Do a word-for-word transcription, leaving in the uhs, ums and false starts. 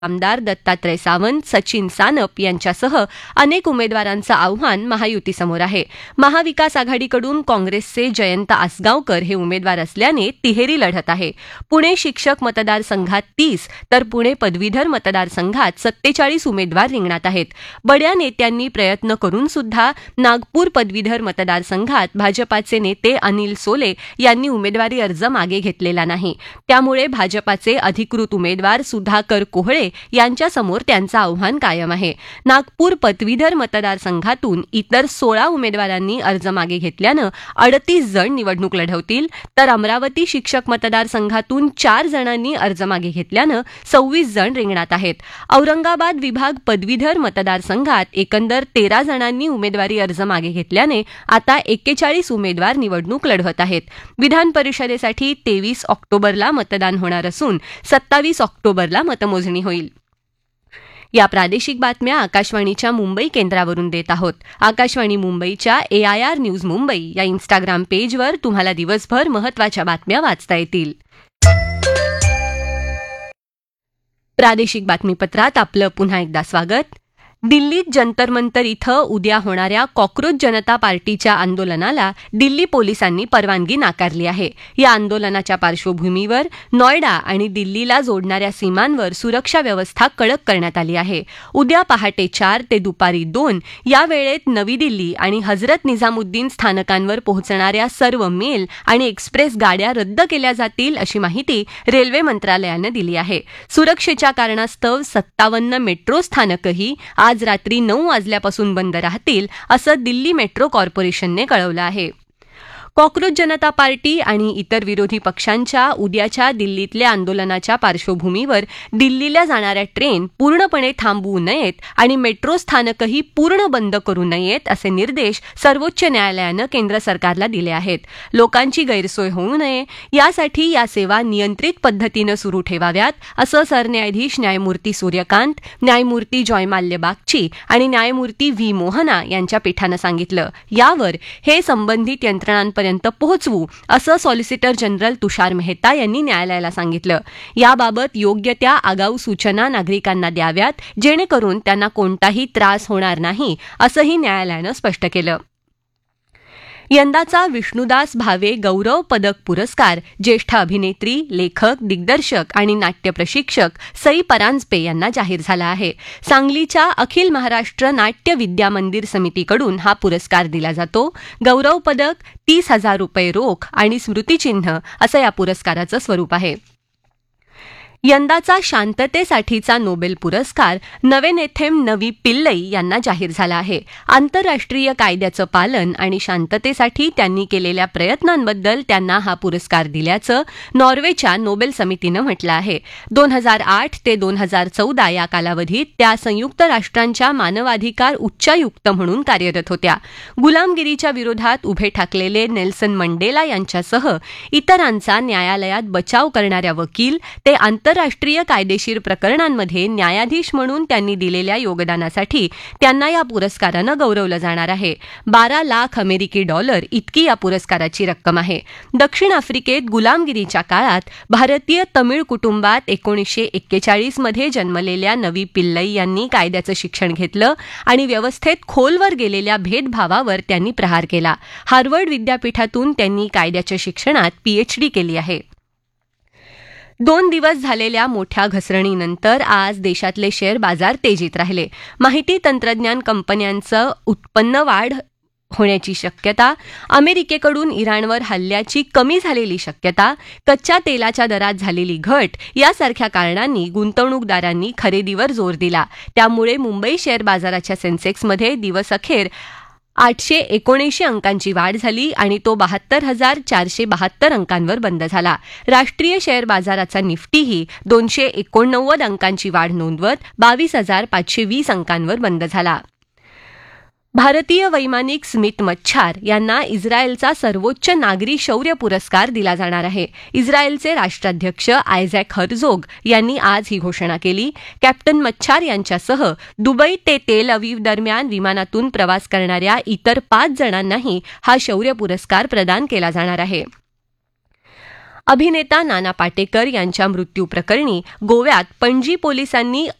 आमदार दत्तात्रय सावंत, सचिन सानप यांच्यासह अनेक उमेदवारांचं आव्हान महायुतीसमोर आहे. महाविकास आघाडीकडून काँग्रेसचे जयंत आसगावकर हे उमेदवार असल्याने तिहेरी लढत आहे. पुणे शिक्षक मतदारसंघात तीस तर पुणे पदवीधर मतदारसंघात सत्तेचाळीस उमेदवार रिंगणात आहेत. बड्या नेत्यांनी प्रयत्न करून सुद्धा नागपूर पदवीधर मतदारसंघात भाजपाचे नेते अनिल सोले यांनी उमेदवारी अर्ज मागे घेतलेला नाही. त्यामुळे भाजपाचे अधिकृत उमेदवार सुधाकर कोहळे यांच्यासमोर त्यांचं आव्हान कायम आहे. नागपूर पदवीधर मतदारसंघातून इतर सोळा उमेदवारांनी अर्ज मागे घेतल्यानं अडतीस जण निवडणूक लढवतील, तर अमरावती शिक्षक मतदारसंघातून चार जणांनी अर्ज मागे घेतल्यानं सव्वीस जण रिंगणात आहेत. औरंगाबाद विभाग पदवीधर मतदारसंघात एकंदर तेरा जणांनी उमेदवारी अर्ज मागे घेतल्याने आता एक्केचाळीस उमेदवार निवडणूक लढवत आहेत. विधान परिषदेसाठी तेवीस ऑक्टोबरला मतदान होणार असून सत्तावीस ऑक्टोबरला मतमोजणी होईल. या प्रादेशिक बातम्या आकाशवाणीच्या मुंबई केंद्रावरून देत आहोत. आकाशवाणी मुंबईच्या ए आय आर न्यूज मुंबई या इन्स्टाग्राम पेजवर तुम्हाला दिवसभर महत्त्वाच्या बातम्या वाचता येतील. प्रादेशिक बातमीपत्रात आपलं पुन्हा एकदा स्वागत. दिल्लीत जंतर मंतर इथं उद्या होणाऱ्या कॉक्रोच जनता पार्टीच्या आंदोलनाला दिल्ली पोलिसांनी परवानगी नाकारली आहे. या आंदोलनाच्या पार्श्वभूमीवर नॉयडा आणि दिल्लीला जोडणाऱ्या सीमांवर सुरक्षा व्यवस्था कडक करण्यात आली आहे. उद्या पहाटे चार ते दुपारी दोन या वेळेत नवी दिल्ली आणि हजरत निझामुद्दीन स्थानकांवर पोहोचणाऱ्या सर्व मेल आणि एक्सप्रेस गाड्या रद्द केल्या जातील अशी माहिती रेल्वे मंत्रालयानं दिली आहे. सुरक्षेच्या कारणास्तव सत्तावन्न मेट्रो स्थानकही आज रात्री नऊ वाजल्यापासून बंद राहतील असं दिल्ली मेट्रो कॉर्पोरेशनने कळवलं आहे. कॉक्रोच जनता पार्टी आणि इतर विरोधी पक्षांच्या उद्याच्या दिल्लीतल्या आंदोलनाच्या पार्श्वभूमीवर दिल्लीला जाणाऱ्या ट्रेन पूर्णपणे थांबवू नयेत आणि मेट्रो स्थानकही पूर्ण बंद करू नयेत असे निर्देश सर्वोच्च न्यायालयानं केंद्र सरकारला दिले आहेत. लोकांची गैरसोय होऊ नये यासाठी या सेवा नियंत्रित पद्धतीनं सुरू ठेवाव्यात असं सरन्यायाधीश न्यायमूर्ती सूर्यकांत, न्यायमूर्ती जयमाल्य बागची आणि न्यायमूर्ती व्ही मोहना यांच्या पीठानं सांगितलं. यावर हे संबंधित यंत्रणांपर्यंत पोहोचवू असं सॉलिसिटर जनरल तुषार मेहता यांनी न्यायालयाला सांगितलं. याबाबत योग्य त्या आगाऊ सूचना नागरिकांना द्याव्यात जेणेकरून त्यांना कोणताही त्रास होणार नाही असंही न्यायालयानं स्पष्ट केलं. यंदाचा विष्णुदास भावे गौरव पदक पुरस्कार ज्येष्ठ अभिनेत्री, लेखक, दिग्दर्शक आणि नाट्य प्रशिक्षक सई परांजपे यांना जाहीर झाला आहे. सांगलीच्या अखिल महाराष्ट्र नाट्य विद्या मंदिर समितीकडून हा पुरस्कार दिला जातो. गौरव पदक, तीस हजार रुपये रोख आणि स्मृतिचिन्ह असं या पुरस्काराचं स्वरूप आहे. यंदाचा शांततेसाठीचा नोबेल पुरस्कार नवेनेथेम नवी पिल्लई यांना जाहीर झाला आहे. आंतरराष्ट्रीय कायद्याचं पालन आणि शांततेसाठी त्यांनी केलेल्या प्रयत्नांबद्दल त्यांना हा पुरस्कार दिल्याचं नॉर्वेच्या नोबेल समितीनं म्हटलं आहे. दोन हजार आठ ते दोन हजार चौदा या कालावधीत त्या संयुक्त राष्ट्रांच्या मानवाधिकार उच्चायुक्त म्हणून कार्यरत होत्या. गुलामगिरीच्या विरोधात उभे ठाकलेले नेल्सन मंडेला यांच्यासह इतरांचा न्यायालयात बचाव करणाऱ्या वकील ते आंतरराष्ट्रीय कायदेशीर प्रकरणांमध्ये न्यायाधीश म्हणून त्यांनी दिलेल्या योगदानासाठी त्यांना या पुरस्कारानं गौरवलं जाणार आहे. बारा लाख अमेरिकी डॉलर इतकी या पुरस्काराची रक्कम आहे. दक्षिण आफ्रिकेत गुलामगिरीच्या काळात भारतीय तमिळ कुटुंबात एकोणीसशे एक्केचाळीस मध्ये जन्मलेल्या नवी पिल्लई यांनी कायद्याचं शिक्षण घेतलं आणि व्यवस्थेत खोलवर गेलेल्या भेदभावावर त्यांनी प्रहार केला. हार्वर्ड विद्यापीठातून त्यांनी कायद्याच्या शिक्षणात पीएचडी केली आहे. दोन दिवस झालेल्या मोठ्या घसरणीनंतर आज देशातले शेअर बाजार तेजीत राहिले. माहिती तंत्रज्ञान कंपन्यांचं उत्पन्न वाढ होण्याची शक्यता, अमेरिकेकडून इराणवर हल्ल्याची कमी झालेली शक्यता, कच्च्या तेलाच्या दरात झालेली घट यासारख्या कारणांनी गुंतवणूकदारांनी खरेदीवर जोर दिला. त्यामुळे मुंबई शेअर बाजाराच्या सेन्सेक्समध्ये दिवसअखेर आठशे एकोणऐंशी अंकांची वाढ झाली आणि तो बहात्तर हजार चारशे बहात्तर अंकांवर बंद झाला. राष्ट्रीय शेअर बाजाराचा निफ्टीही दोनशे एकोणनव्वद अंकांची वाढ नोंदवत बावीस हजार पाचशे वीस अंकांवर बंद झाला. भारतीय वैमानिक स्मित मच्छार यांना इस्रायलचा सर्वोच्च नागरी शौर्य पुरस्कार दिला जाणार आहे. इस्रायलचे राष्ट्राध्यक्ष आयझॅक हर्झोग यांनी आज ही घोषणा केली. कॅप्टन मच्छार यांच्यासह दुबई ते तेल अवीव दरम्यान विमानातून प्रवास करणाऱ्या इतर पाच जणांनाही हा शौर्य पुरस्कार प्रदान केला जाणार आहे. अभिनेता नाना पाटेकर यांच्या मृत्यूप्रकरणी गोव्यात पणजी पोलिसांनी